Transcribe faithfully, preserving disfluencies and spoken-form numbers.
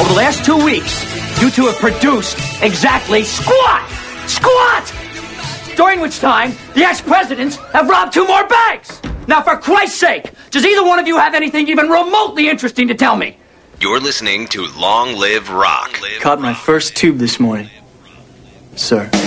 the last two weeks, you two have produced exactly squat! Squat! During which time, the ex-presidents have robbed two more banks! Now, for Christ's sake, does either one of you have anything even remotely interesting to tell me? You're listening to Long Live Rock. Caught my first tube this morning, sir.